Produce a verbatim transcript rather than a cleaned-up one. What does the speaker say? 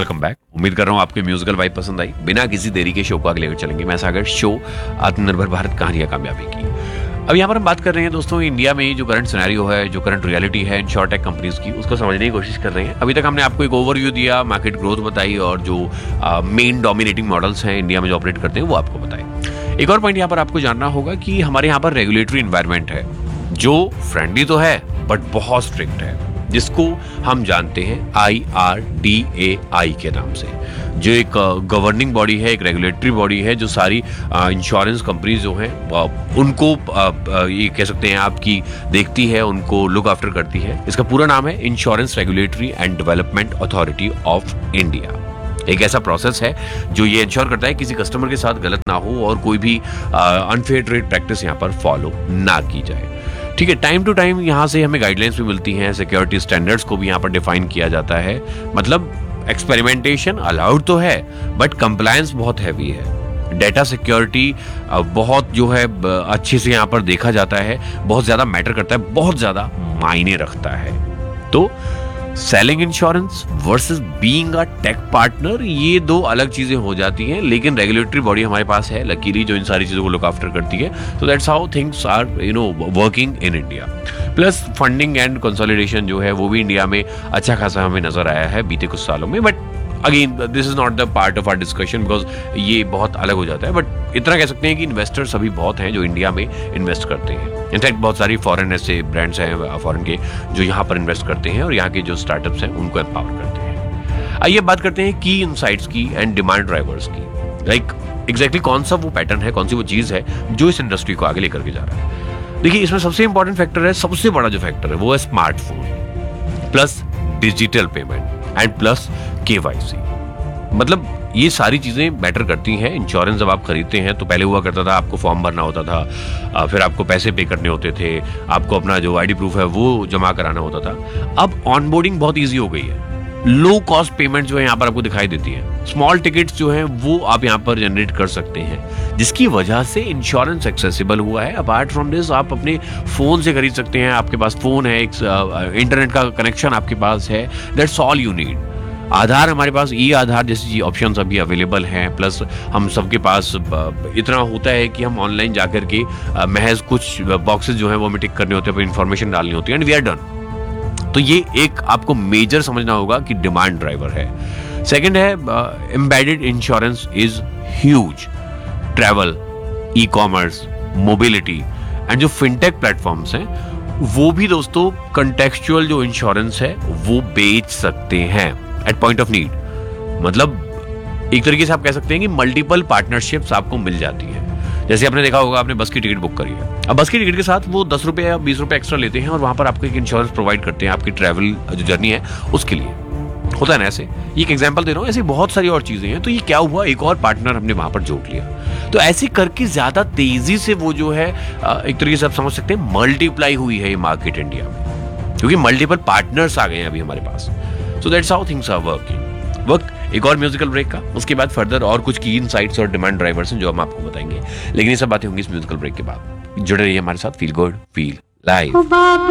Welcome back. उम्मीद कर रहा हूँ आपको म्यूजिकल वाइब पसंद आई। बिना किसी देरी के शो को आगे लेकर चलेंगे। मैं सागर, शो आत्मनिर्भर भारत कहानियां कामयाबी की। अब यहाँ पर हम बात कर रहे हैं दोस्तों इंडिया में जो करंट सिनेरियो है, जो करंट रियलिटी है इंश्योरटेक कंपनीज की, उसको समझने की कोशिश कर रहे हैं। अभी तक हमने आपको एक ओवरव्यू दिया, मार्केट ग्रोथ बताई और जो मेन डोमिनेटिंग मॉडल्स हैं इंडिया में जो ऑपरेट करते हैं वो आपको बताए। एक और पॉइंट यहाँ पर आपको जानना होगा कि हमारे यहाँ पर रेगुलेटरी इन्वायरमेंट है जो फ्रेंडली तो है बट बहुत स्ट्रिक्ट है, जिसको हम जानते हैं आई आर डी ए आई के नाम से, जो एक गवर्निंग बॉडी है, एक रेगुलेटरी बॉडी है जो सारी इंश्योरेंस कंपनीज जो हैं उनको आ, आ, ये कह सकते हैं आपकी देखती है, उनको लुक आफ्टर करती है। इसका पूरा नाम है insurance regulatory and development authority of India. एक ऐसा प्रोसेस है जो ये इंश्योर करता है किसी कस्टमर के साथ गलत ना हो और कोई भी अनफेयर ट्रेड प्रैक्टिस यहाँ पर फॉलो ना की जाए। ठीक है, टाइम टू टाइम यहाँ से हमें गाइडलाइंस भी मिलती हैं, सिक्योरिटी स्टैंडर्ड्स को भी यहाँ पर डिफाइन किया जाता है। मतलब एक्सपेरिमेंटेशन अलाउड तो है बट कंप्लायंस बहुत हैवी है। डेटा सिक्योरिटी बहुत जो है अच्छे से यहाँ पर देखा जाता है, बहुत ज्यादा मैटर करता है, बहुत ज्यादा मायने रखता है। तो selling insurance versus being a take partner, ये दो अलग चीजें हो जाती हैं, लेकिन रेगुलेटरी बॉडी हमारे पास है लकीली जो इन सारी चीजों को लुक आफ्टर करती है। तो that's how things are you know working in India. Plus funding and consolidation जो है वो भी इंडिया में अच्छा खासा हमें नजर आया है बीते कुछ सालों में। But again this is not the part of our discussion because ये बहुत अलग हो जाता है। बट इतना कह सकते हैं कि इन्वेस्टर्स अभी बहुत हैं जो इंडिया में इन्वेस्ट करते हैं। इनफैक्ट बहुत सारी फॉरेन ऐसे ब्रांड्स हैं फॉरेन के जो यहाँ पर इन्वेस्ट करते हैं और यहाँ के जो स्टार्टअप्स हैं उनको एम्पावर करते हैं। आइए बात करते हैं की इनसाइट्स की एंड डिमांड ड्राइवर्स की। लाइक एग्जैक्टली कौन सा वो पैटर्न है, कौन सी वो चीज है जो इस इंडस्ट्री को आगे लेकर के जा रहा है। देखिए, इसमें सबसे इंपॉर्टेंट फैक्टर है, सबसे बड़ा जो फैक्टर है वो है smartphone plus digital payment and plus KYC. मतलब ये सारी चीजें मैटर करती हैं। इंश्योरेंस जब आप खरीदते हैं तो पहले हुआ करता था आपको फॉर्म भरना होता था, फिर आपको पैसे पे करने होते थे, आपको अपना जो आईडी प्रूफ है वो जमा कराना होता था। अब ऑनबोर्डिंग बहुत इजी हो गई है, लो कॉस्ट पेमेंट जो है यहाँ पर आपको दिखाई देती है। स्मॉल टिकट्स जो हैं वो आप यहाँ पर जनरेट कर सकते हैं, जिसकी वजह से इंश्योरेंस एक्सेसिबल हुआ है। अपार्ट फ्रॉम दिस आप अपने फोन से खरीद सकते हैं, आपके पास फोन है, एक इंटरनेट का कनेक्शन आपके पास है, दैट्स ऑल यू नीड। आधार हमारे पास, ई आधार जैसी ऑप्शंस अभी अवेलेबल हैं। प्लस हम सबके पास इतना होता है कि हम ऑनलाइन जाकर के महज कुछ बॉक्सेस जो हैं वो हमें टिक करने होते हैं, इन्फॉर्मेशन डालनी होती है एंड वी आर डन। तो ये एक आपको मेजर समझना होगा कि डिमांड ड्राइवर है। सेकंड है embedded insurance is huge. Travel, e commerce, mobility and जो फिनटेक प्लेटफॉर्म्स हैं वो भी दोस्तों कंटेक्चुअल जो इंश्योरेंस है वो बेच सकते हैं एट पॉइंट ऑफ नीड। मतलब एक तरीके से आप कह सकते हैं कि मल्टीपल पार्टनरशिप्स आपको मिल जाती है। जैसे आपने देखा होगा, आपने बस की टिकट बुक करी है, अब बस की टिकट के साथ वो दस रुपए या बीस रुपए एक्स्ट्रा लेते हैं और वहां पर आपको एक इंश्योरेंस प्रोवाइड करते हैं आपकी ट्रैवल जो जर्नी है उसके लिए। होता है ना ऐसे, ये एक एग्जांपल दे रहा हूँ, ऐसी बहुत सारी और चीजें हैं। तो ये क्या हुआ, एक और पार्टनर हमने वहां पर जोड़ लिया। तो ऐसे करके ज्यादा तेजी से वो जो है एक तरीके से आप समझ सकते हैं मल्टीप्लाई हुई है ये मार्केट इंडिया में, क्योंकि मल्टीपल पार्टनर्स आ गए हैं अभी हमारे पास। So that's how things are working. वक्त एक और म्यूजिकल ब्रेक का, उसके बाद फर्दर और कुछ की इनसाइट्स और डिमांड ड्राइवर्स हैं जो हम आपको बताएंगे, लेकिन ये सब बातें होंगी इस म्यूजिकल ब्रेक के बाद। जुड़े रहिए हमारे साथ। Feel good, feel live.